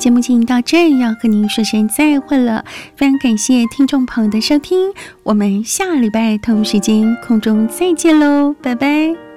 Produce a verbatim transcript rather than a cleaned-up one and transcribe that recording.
节目进行到这里，要和您说声再会了。非常感谢听众朋友的收听，我们下礼拜同时间空中再见喽，拜拜。